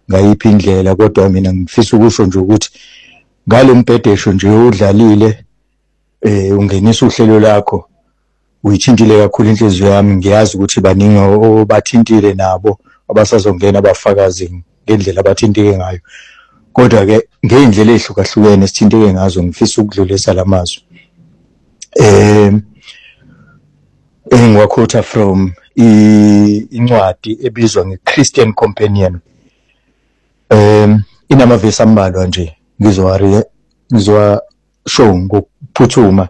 ngayiphi indlela, kodwa mina ngifisa ukusho nje ukuthi ngalo mbhedesho nje udlalile ungenisa uhlelo lakho uyithintile kakhulu inhliziyo yami. Ngiyazi ukuthi baningi obathintile nabo abasazongena abafakazi ngendlela abathintike ngayo, kodwa-ke ngey'ndlela ey'hlukahlukene esithinteke ngazo ngifisa ukudlulisa la mazwi. Engiwakhotha from incwadi ebizwa nge-Christian Companion. Inamavesi ambalwa nje ngizowasho ngokuphuthuma.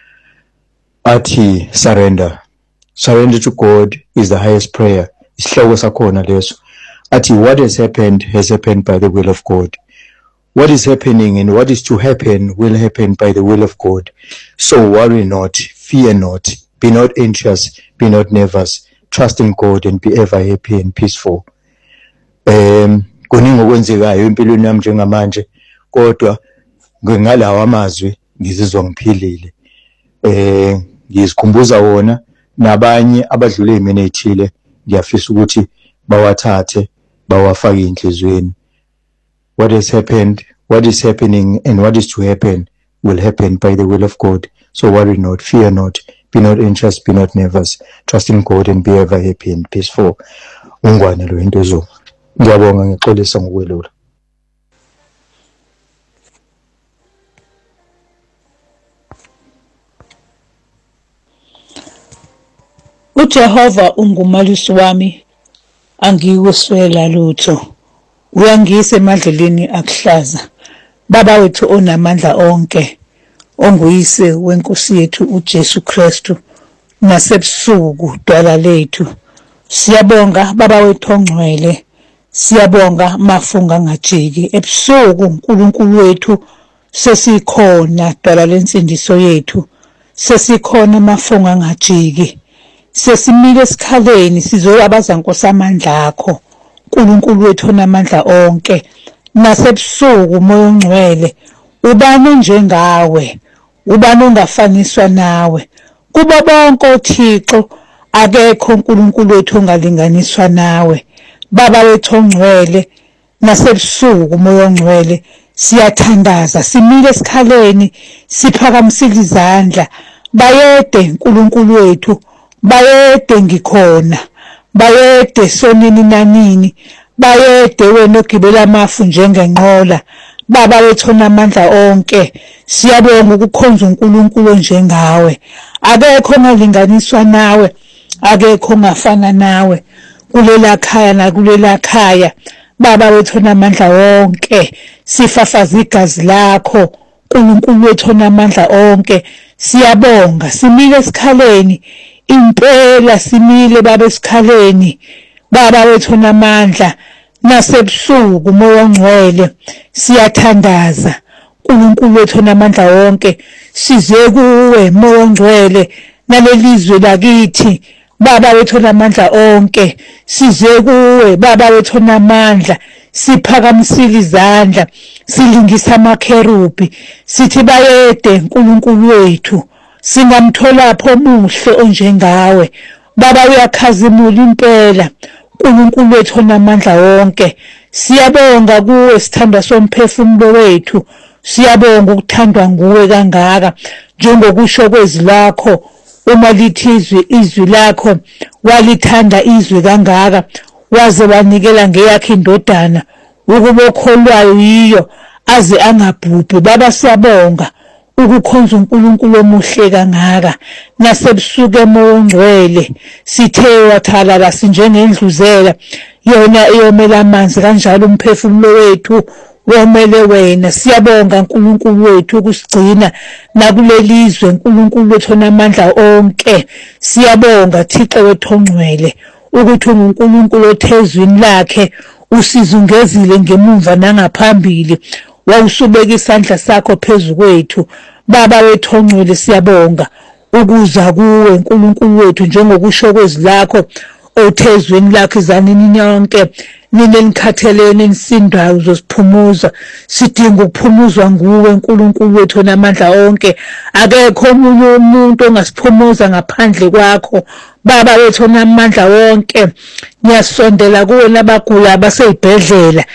Athi surrender to God is the highest prayer. Isihloko sakhona leso. Athi what has happened by the will of God. What is happening and what is to happen will happen by the will of God. So worry not, fear not, be not anxious, be not nervous. Trust in God and be ever happy and peaceful. Kuningi okwenzekayo empilweni yami njengamanje, kodwa ngalawa amazwi ngizizwa ngiphilile. Ngizikhumbuza wona nabanye abadlule ezimeni ezithile, ngiyafisa ukuthi bawathathe bawafake enhlizweni. What has happened, what is happening and what is to happen will happen by the will of God. So worry not, fear not, be not anxious, be not nervous. Trust in God and be ever happy and peaceful. Ungwane lo into ezo. Ngiyabonga, ngixolisa ngokwelula. uJehova ungumalusi wami, angikuswela lutho. Uyangisa emadleleni akuhlaza. Baba wethu onamandla onke, onguyise wenkosi yethu uJesu Kristu, nasebusuku dwala lethu. Siyabonga baba wethu ongcwele, siyabonga mafunga ngajiki. Ebusuku uNkulunkulu wethu sesikhona dwala lensindiso yethu, sesikhona mafunga ngajiki. Sesimile esikhaleni sizoyabaza Nkosi amandla akho, uNkulunkulu wethu onamandla onke. Nasebusuku moya ongcwele, ubani njengawe, ubani ongafaniswa nawe. Kubo bonke uThixo akekho uNkulunkulu wethu ongalinganiswa nawe. Baba wethu ongcwele, nasebusuku moya ongcwele, siyathandaza, simile esikhaleni, siphakamisile izandla. Bayede uNkulunkulu wethu, bayede ngikhona, bayede sonini nanini, bayede wena ogibela amafu njengenqola. Baba wethu onamandla onke, siyabonga ukukhonza uNkulunkulu njengawe. Akekho ongalinganiswa nawe, akekho ongafana nawe kulela khaya nakulela khaya. Baba wethu onamandla onke, sifafaza igazi lakho, uNkulunkulu wethu onamandla onke. Siyabonga, simile esikhaleni, impela simile baba esikhaleni. Baba wethu onamandla, nasebusuku moya ongcwele, siyathandaza. uNkulunkulu wethu onamandla wonke, size kuwe moya ongcwele nalelizwe lakithi. Baba wethu onamandla onke, size kuwe baba wethu onamandla, siphakamisile izandla, silingisa amakherubi, sithi bayede uNkulunkulu wethu. Singamtholapho omuhle onjengawe. Baba uyakhazimula impela, uNkulunkulu wethu onamandla wonke. Siyabonga kuwe sithandwa somphefumulo wethu, siyabonga ukuthandwa nguwe kangaka, njengokusho kwezwi lakho. Uma lithi izwi lakho, walithanda izwi kangaka, waze wanikela ngeyakhe indodana, ukuba okholwayo yiyo aze angabhubhi. Baba siyabonga ukukhonza uNkulunkulu omuhle kangaka. Nasebusuku emoya ongcwele, sithe wathalala sinjengendluzela, yona eyomela amanzi kanjalo umphefumulo wethu womele wena. Siyabonga uNkulunkulu wethu ukusigcina nakulelizwe, uNkulunkulu wethu onamandla onke. Siyabonga Thixo wethu ongcwele ukuthi unguNkulunkulu othezwini lakhe, usiza ungezile ngemuva nangaphambili, wawusubeka isandla sakho phezu kwethu. Baba wethu ongcwele, siyabonga ukuza kuwe uNkulunkulu wethu, njengokusho kwezwi lakho, othezweni lakho izanini yonke nini enikhathelene nisindayo uzosiphumuza. Sidinga ukuphumuzwa nguwe uNkulunkulu wethu onamandla onke. Akekho omunye umuntu ongasiphumuza ngaphandle kwakho. Baba wethu onamandla wonke, ngiyasondela kuwe nabagula abaseyibhedlela.